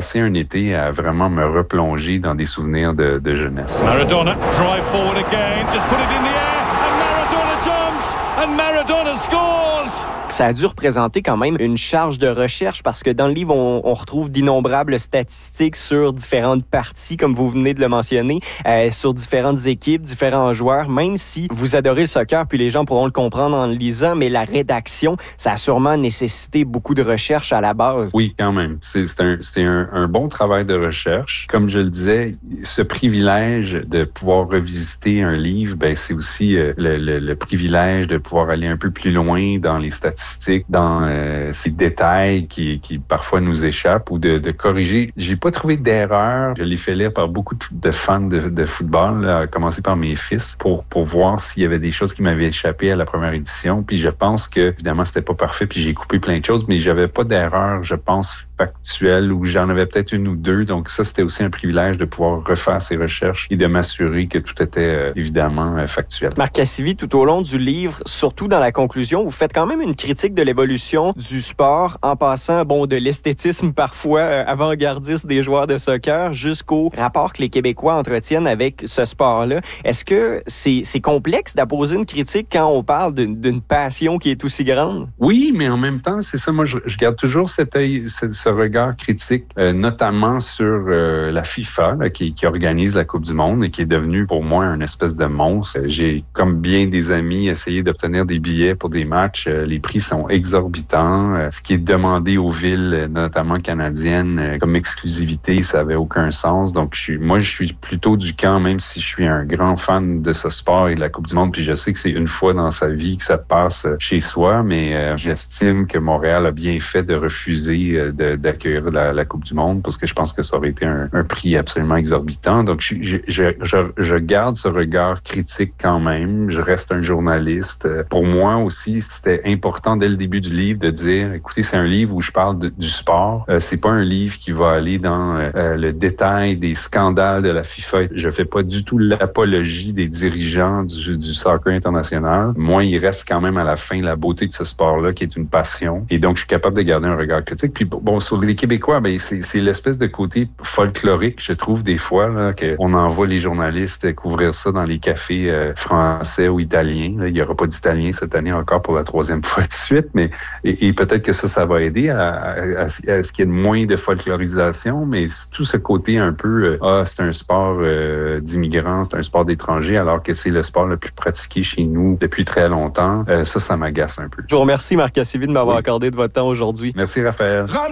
passé un été à vraiment me replonger dans des souvenirs de jeunesse. Maradona, drive forward again, just put it in the air, and Maradona jumps, and Maradona scores! Ça a dû représenter quand même une charge de recherche parce que dans le livre, on retrouve d'innombrables statistiques sur différentes parties, comme vous venez de le mentionner, sur différentes équipes, différents joueurs, même si vous adorez le soccer, puis les gens pourront le comprendre en le lisant, mais la rédaction, ça a sûrement nécessité beaucoup de recherche à la base. Oui, quand même. C'est un bon travail de recherche. Comme je le disais, ce privilège de pouvoir revisiter un livre, ben c'est aussi le privilège de pouvoir aller un peu plus loin dans les statistiques, dans ces détails qui parfois nous échappent ou de corriger. J'ai pas trouvé d'erreur. Je l'ai fait lire par beaucoup de fans de football, là, à commencer par mes fils, pour voir s'il y avait des choses qui m'avaient échappé à la première édition. Puis je pense que, évidemment, c'était pas parfait, puis j'ai coupé plein de choses, mais j'avais pas d'erreur, je pense, factuelle, ou j'en avais peut-être une ou deux. Donc ça, c'était aussi un privilège de pouvoir refaire ces recherches et de m'assurer que tout était évidemment factuel. Marc Cassivi, tout au long du livre, surtout dans la conclusion, vous faites quand même une critique de l'évolution du sport en passant, de l'esthétisme parfois avant-gardiste des joueurs de soccer jusqu'au rapport que les Québécois entretiennent avec ce sport-là. Est-ce que c'est complexe d'apposer une critique quand on parle d'une passion qui est aussi grande? Oui, mais en même temps, c'est ça, moi je garde toujours cet œil, ce regard critique, notamment sur la FIFA là, qui organise la Coupe du Monde et qui est devenue pour moi une espèce de monstre. J'ai, comme bien des amis, essayé d'obtenir des billets pour des matchs. Les prix sont exorbitants. Ce qui est demandé aux villes, notamment canadiennes, comme exclusivité, ça avait aucun sens. Donc, je suis plutôt du camp, même si je suis un grand fan de ce sport et de la Coupe du Monde, puis je sais que c'est une fois dans sa vie que ça passe chez soi, mais j'estime que Montréal a bien fait de refuser d'accueillir la Coupe du Monde parce que je pense que ça aurait été un prix absolument exorbitant. Donc, je garde ce regard critique quand même. Je reste un journaliste. Pour moi aussi, c'était important dès le début du livre de dire, écoutez, c'est un livre où je parle du sport. C'est pas un livre qui va aller dans le détail des scandales de la FIFA. Je fais pas du tout l'apologie des dirigeants du soccer international. Moi, il reste quand même à la fin la beauté de ce sport-là qui est une passion. Et donc, je suis capable de garder un regard critique. Puis sur les Québécois, c'est l'espèce de côté folklorique, je trouve, des fois, là, qu'on envoie les journalistes couvrir ça dans les cafés français ou italiens. Là, il n'y aura pas d'italien cette année encore pour la 3e fois de suite, mais et peut-être que ça va aider à ce qu'il y ait moins de folklorisation, mais tout ce côté un peu c'est un sport d'immigrants, c'est un sport d'étrangers, alors que c'est le sport le plus pratiqué chez nous depuis très longtemps. Ça m'agace un peu. Je vous remercie, Marc Cassivi, de m'avoir accordé de votre temps aujourd'hui. Merci, Raphaël.